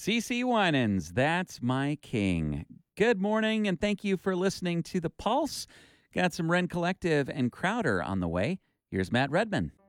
CC Winans, that's my king. Good morning, and thank you for listening to The Pulse. Got some Ren Collective and Crowder on the way. Here's Matt Redman.